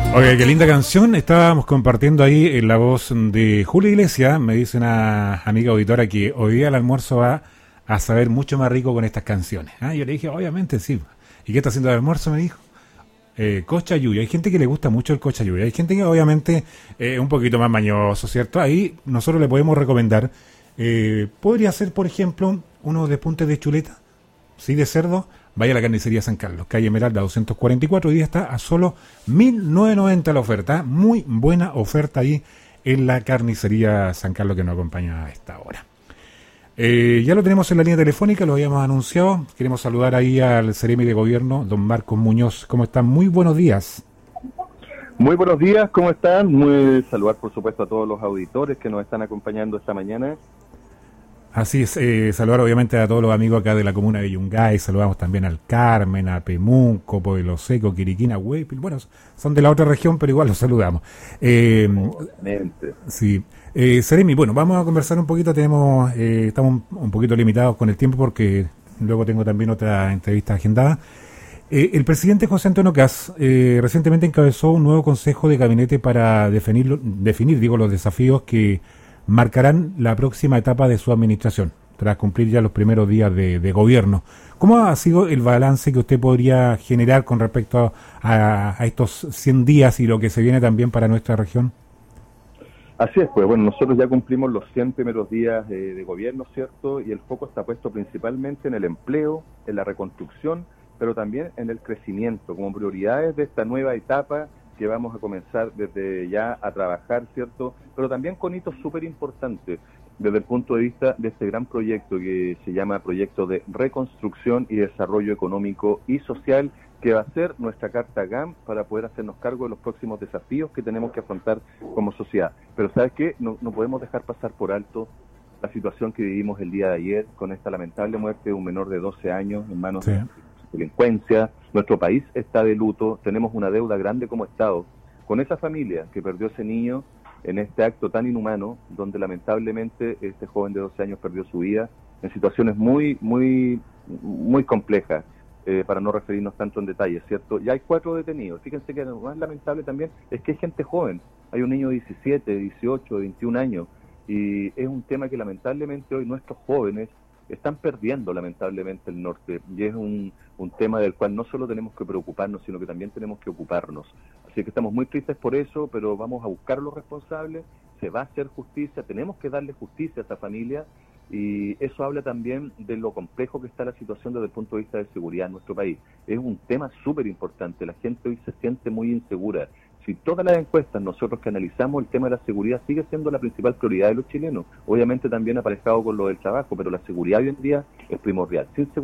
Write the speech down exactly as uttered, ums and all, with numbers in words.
Oye, qué linda canción. Estábamos compartiendo ahí en la voz de Julio Iglesias. Me dice una amiga auditora que hoy día el almuerzo va a saber mucho más rico con estas canciones. Ah, yo le dije, obviamente sí. ¿Y qué está haciendo de almuerzo? Me dijo. Eh, cochayuyo. Hay gente que le gusta mucho el cochayuyo. Hay gente que obviamente es eh, un poquito más mañoso, ¿cierto? Ahí nosotros le podemos recomendar. Eh, podría ser, por ejemplo, uno de puntes de chuleta, sí, de cerdo. Vaya a la carnicería San Carlos, calle Esmeralda doscientos cuarenta y cuatro, hoy día está a solo mil novecientos noventa la oferta. Muy buena oferta ahí en la carnicería San Carlos que nos acompaña a esta hora. Eh, ya lo tenemos en la línea telefónica, lo habíamos anunciado. Queremos saludar ahí al Seremi de Gobierno, don Marcos Muñoz. ¿Cómo están? Muy buenos días. Muy buenos días, ¿cómo están? Muy saludar, por supuesto, a todos los auditores que nos están acompañando esta mañana. Así es, eh, saludar obviamente a todos los amigos acá de la comuna de Yungay, saludamos también al Carmen, a Pemunco, Pueblo Seco, Quiriquina, Huépil, bueno, son de la otra región, pero igual los saludamos. Eh, Obviamente. Sí, eh, Seremi, bueno, vamos a conversar un poquito, tenemos, eh, estamos un, un poquito limitados con el tiempo porque luego tengo también otra entrevista agendada. Eh, el presidente José Antonio Kast eh, recientemente encabezó un nuevo consejo de gabinete para definir, definir digo, los desafíos que marcarán la próxima etapa de su administración, tras cumplir ya los primeros días de, de gobierno. ¿Cómo ha sido el balance que usted podría generar con respecto a, a estos cien días y lo que se viene también para nuestra región? Así es, pues bueno, nosotros ya cumplimos los cien primeros días de, de gobierno, ¿cierto? Y el foco está puesto principalmente en el empleo, en la reconstrucción, pero también en el crecimiento, como prioridades de esta nueva etapa que vamos a comenzar desde ya a trabajar, ¿cierto? Pero también con hitos súper importantes desde el punto de vista de este gran proyecto que se llama Proyecto de Reconstrucción y Desarrollo Económico y Social, que va a ser nuestra carta G A M para poder hacernos cargo de los próximos desafíos que tenemos que afrontar como sociedad. Pero ¿sabes qué? No, no podemos dejar pasar por alto la situación que vivimos el día de ayer con esta lamentable muerte de un menor de doce años en manos sí. de delincuencia. Nuestro país está de luto, tenemos una deuda grande como Estado con esa familia que perdió ese niño en este acto tan inhumano, donde lamentablemente este joven de doce años perdió su vida en situaciones muy, muy, muy complejas, eh, para no referirnos tanto en detalle, ¿cierto? Ya hay cuatro detenidos. Fíjense que lo más lamentable también es que hay gente joven, hay un niño de diecisiete, dieciocho, veintiún años, y es un tema que lamentablemente hoy nuestros jóvenes están perdiendo lamentablemente el norte, y es un, un tema del cual no solo tenemos que preocuparnos, sino que también tenemos que ocuparnos. Así que estamos muy tristes por eso, pero vamos a buscar a los responsables, se va a hacer justicia, tenemos que darle justicia a esta familia, y eso habla también de lo complejo que está la situación desde el punto de vista de seguridad en nuestro país. Es un tema súper importante, la gente hoy se siente muy insegura. Si todas las encuestas nosotros que analizamos el tema de la seguridad sigue siendo la principal prioridad de los chilenos, obviamente también aparejado con lo del trabajo, pero la seguridad hoy en día es primordial. Sin